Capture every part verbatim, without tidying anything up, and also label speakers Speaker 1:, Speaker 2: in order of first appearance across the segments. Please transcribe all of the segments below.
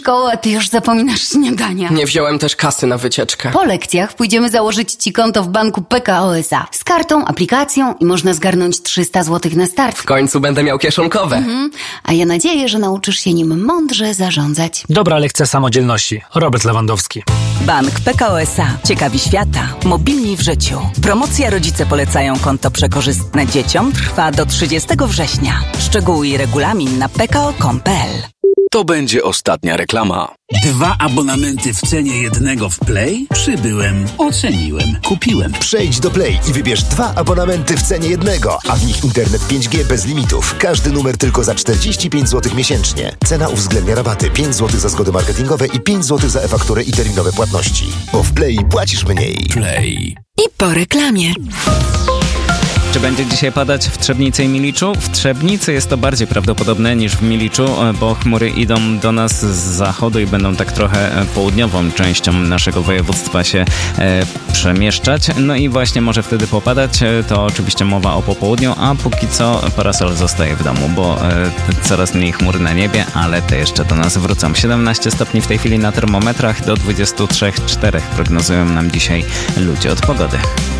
Speaker 1: Koło, ty już zapominasz śniadania.
Speaker 2: Nie wziąłem też kasy na wycieczkę.
Speaker 1: Po lekcjach pójdziemy założyć ci konto w banku P K O S A. Z kartą, aplikacją i można zgarnąć trzysta złotych na start.
Speaker 2: W końcu będę miał kieszonkowe.
Speaker 1: Mhm. A ja nadzieję, że nauczysz się nim mądrze zarządzać.
Speaker 3: Dobra lekcja samodzielności. Robert Lewandowski.
Speaker 4: Bank P K O S A. Ciekawi świata. Mobilni w życiu. Promocja Rodzice polecają konto przekorzystne dzieciom trwa do trzydziestego września. Szczegóły i regulamin na p k o kropka com kropka p l.
Speaker 5: To będzie ostatnia reklama.
Speaker 6: Dwa abonamenty w cenie jednego w Play? Przybyłem, oceniłem, kupiłem.
Speaker 7: Przejdź do Play i wybierz dwa abonamenty w cenie jednego, a w nich internet pięć G bez limitów. Każdy numer tylko za czterdzieści pięć złotych miesięcznie. Cena uwzględnia rabaty pięć złotych za zgody marketingowe i pięć złotych za e-fakturę i terminowe płatności. Bo w Play płacisz mniej.
Speaker 6: Play.
Speaker 4: I po reklamie.
Speaker 8: Czy będzie dzisiaj padać w Trzebnicy i Miliczu? W Trzebnicy jest to bardziej prawdopodobne niż w Miliczu, bo chmury idą do nas z zachodu i będą tak trochę południową częścią naszego województwa się e, przemieszczać. No i właśnie może wtedy popadać. To oczywiście mowa o popołudniu, a póki co parasol zostaje w domu, bo e, coraz mniej chmur na niebie, ale te jeszcze do nas wrócą. siedemnaście stopni w tej chwili na termometrach, do dwadzieścia trzy przecinek cztery prognozują nam dzisiaj ludzie od pogody.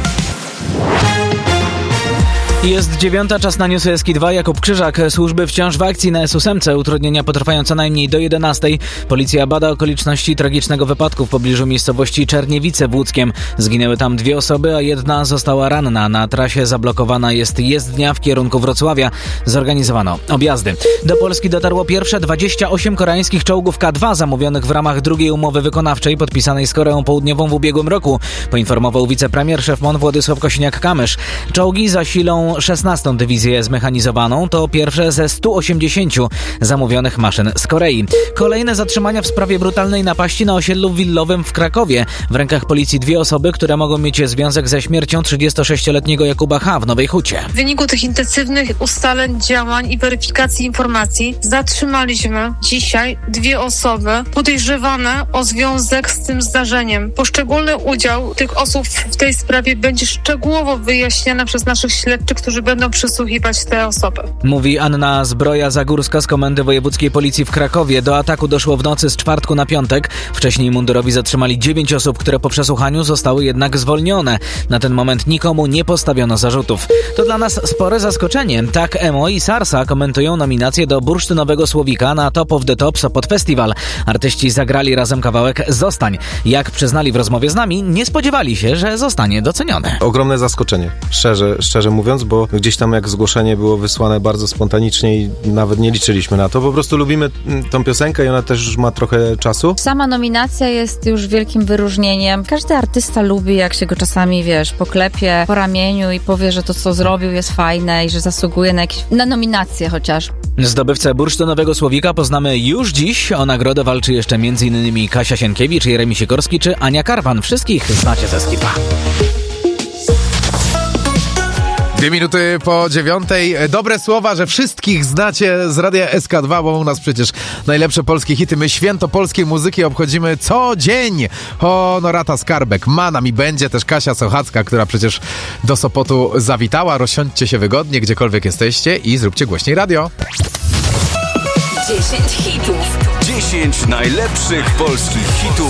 Speaker 3: Jest dziewiąta, czas na newsy S K dwa. Jakub Krzyżak. Służby wciąż w akcji na S ósem. Utrudnienia potrwają co najmniej do jedenastej. Policja bada okoliczności tragicznego wypadku w pobliżu miejscowości Czerniewice w Łódzkiem. Zginęły tam dwie osoby, a jedna została ranna. Na trasie zablokowana jest jezdnia w kierunku Wrocławia. Zorganizowano objazdy. Do Polski dotarło pierwsze dwadzieścia osiem koreańskich czołgów K dwa zamówionych w ramach drugiej umowy wykonawczej podpisanej z Koreą Południową w ubiegłym roku, poinformował wicepremier szef M O N Władysław Kosiniak-Kamysz. Czołgi zasilą szesnastą dywizję zmechanizowaną, to pierwsze ze stu osiemdziesięciu zamówionych maszyn z Korei. Kolejne zatrzymania w sprawie brutalnej napaści na osiedlu willowym w Krakowie. W rękach policji dwie osoby, które mogą mieć związek ze śmiercią trzydziestosześcioletniego Jakuba H. w Nowej Hucie.
Speaker 9: W wyniku tych intensywnych ustaleń, działań i weryfikacji informacji zatrzymaliśmy dzisiaj dwie osoby podejrzewane o związek z tym zdarzeniem. Poszczególny udział tych osób w tej sprawie będzie szczegółowo wyjaśniany przez naszych śledczych, którzy będą przesłuchiwać te osoby.
Speaker 3: Mówi Anna Zbroja-Zagórska z Komendy Wojewódzkiej Policji w Krakowie. Do ataku doszło w nocy z czwartku na piątek. Wcześniej mundurowi zatrzymali dziewięć osób, które po przesłuchaniu zostały jednak zwolnione. Na ten moment nikomu nie postawiono zarzutów. To dla nas spore zaskoczenie. Tak M O i Sarsa komentują nominację do bursztynowego Słowika na Top of the Top Sopot Festival. Artyści zagrali razem kawałek Zostań. Jak przyznali w rozmowie z nami, nie spodziewali się, że zostanie doceniony.
Speaker 10: Ogromne zaskoczenie, szczerze, szczerze mówiąc, bo gdzieś tam jak zgłoszenie było wysłane bardzo spontanicznie i nawet nie liczyliśmy na to. Po prostu lubimy tą piosenkę i ona też już ma trochę czasu.
Speaker 11: Sama nominacja jest już wielkim wyróżnieniem. Każdy artysta lubi, jak się go czasami, wiesz, poklepie po ramieniu i powie, że to, co zrobił, jest fajne i że zasługuje na jakieś, na nominację chociaż.
Speaker 3: Zdobywcę bursztynowego Słowika poznamy już dziś. O nagrodę walczy jeszcze między innymi Kasia Sienkiewicz, Jeremi Sikorski czy Ania Karwan. Wszystkich znacie ze skipa.
Speaker 12: Dwie minuty po dziewiątej. Dobre słowa, że wszystkich znacie z radia S K dwa, bo u nas przecież najlepsze polskie hity. My święto polskiej muzyki obchodzimy co dzień. Honorata Skarbek, ma nami będzie też Kasia Sochacka, która przecież do Sopotu zawitała. Rozsiądźcie się wygodnie, gdziekolwiek jesteście i zróbcie głośniej radio.
Speaker 5: dziesięć hitów. dziesięć najlepszych polskich hitów